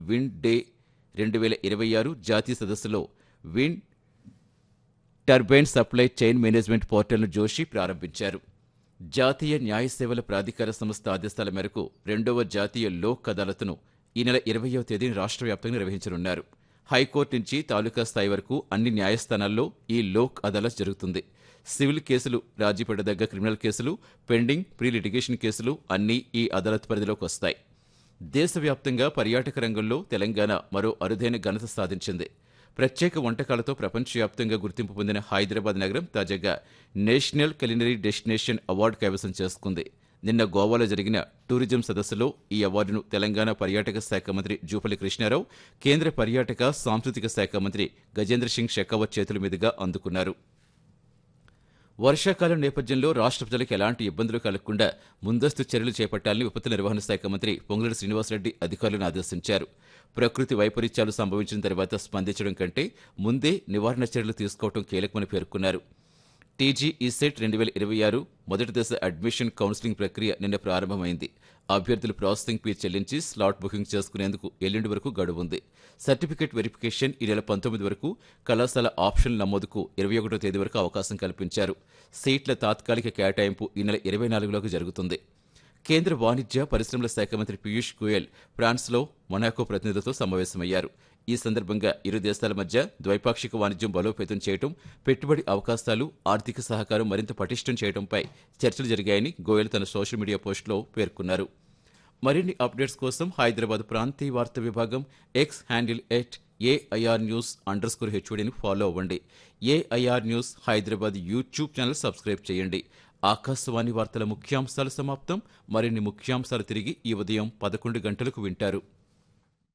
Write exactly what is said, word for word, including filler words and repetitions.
Wind day రెండు వేల ఇరవై ఆరు జాతీయ సదస్సులో wind turbine supply chain management పోర్టల్ను జోషి ప్రారంభించారు. జాతీయ న్యాయ సేవల ప్రాధికార సంస్థ ఆదేశాల మేరకు రెండవ జాతీయ లోక్ అదాలత్ను ఈ నెల ఇరవయవ తేదీన రాష్ట్ర వ్యాప్తంగా నిర్వహించనున్నారు. హైకోర్టు నుంచి తాలూకా స్థాయి వరకు అన్ని న్యాయస్థానాల్లో ఈ లోక్ అదాలత్ జరుగుతుంది. సివిల్ కేసులు, రాజీ పడదగ్గ క్రిమినల్ కేసులు, పెండింగ్ ప్రీ లిటిగేషన్ కేసులు అన్నీ ఈ అదాలత్ పరిధిలోకి వస్తాయి. దేశవ్యాప్తంగా పర్యాటక రంగంలో తెలంగాణ మరో అరుదైన ఘనత సాధించింది. ప్రత్యేక వంటకాలతో ప్రపంచవ్యాప్తంగా గుర్తింపు పొందిన హైదరాబాద్ నగరం తాజాగా నేషనల్ కులినరీ డెస్టినేషన్ అవార్డు కైవసం చేసుకుంది. నిన్న గోవాలో జరిగిన టూరిజం సదస్సులో ఈ అవార్డును తెలంగాణ పర్యాటక శాఖ మంత్రి జూపల్లి కృష్ణారావు, కేంద్ర పర్యాటక సాంస్కృతిక శాఖ మంత్రి గజేంద్ర సింగ్ షెకావత్ చేతుల మీదుగా అందుకున్నారు. వర్షాకాలం నేపథ్యంలో రాష్ట్ర ప్రజలకు ఎలాంటి ఇబ్బందులు కలగకుండా ముందస్తు చర్యలు చేపట్టాలని విపత్తు నిర్వహణ శాఖ మంత్రి పొంగులేటి శ్రీనివాసరెడ్డి అధికారులను ఆదేశించారు. ప్రకృతి వైపరీత్యాలు సంభవించిన తర్వాత స్పందించడం కంటే ముందే నివారణ చర్యలు తీసుకోవడం కీలకమని పేర్కొన్నారు. టీజీ ఈసెట్ రెండు వేల ఇరవై ఆరు మొదటి దశ అడ్మిషన్ కౌన్సిలింగ్ ప్రక్రియ నిన్న ప్రారంభమైంది. అభ్యర్థులు ప్రాసెసింగ్ ఫీ చెల్లించి స్లాట్ బుకింగ్ చేసుకునేందుకు ఎల్లుండి వరకు గడువు ఉంది. సర్టిఫికెట్ వెరిఫికేషన్ ఈ నెల పంతొమ్మిది వరకు, కళాశాల ఆప్షన్ నమోదుకు ఇరవై ఒకటో తేదీ వరకు అవకాశం కల్పించారు. సీట్ల తాత్కాలిక కేటాయింపు ఈ నెల ఇరవై నాలుగులోకి జరుగుతుంది. కేంద్ర వాణిజ్య పరిశ్రమల శాఖ మంత్రి పీయూష్ గోయల్ ఫ్రాన్స్లో మొనాకో ప్రతినిధులతో సమావేశమయ్యారు. ఈ సందర్భంగా ఇరు దేశాల మధ్య ద్వైపాక్షిక వాణిజ్యం బలోపేతం చేయడం, పెట్టుబడి అవకాశాలు, ఆర్థిక సహకారం మరింత పటిష్టం చేయడంపై చర్చలు జరిగాయని గోయల్ తన సోషల్ మీడియా పోస్టులో పేర్కొన్నారు. మరిన్ని అప్డేట్స్ కోసం హైదరాబాద్ ప్రాంతీయ వార్తా విభాగం X handle at AIR news under score హెచ్ఓడిని follow అవ్వండి. AIR news Hyderabad YouTube channel subscribe చేయండి. ఆకాశవాణి వార్తల ముఖ్యాంశాలు సమాప్తం. మరిన్ని ముఖ్యాంశాలు తిరిగి ఈ ఉదయం పదకొండు గంటలకు వింటారు.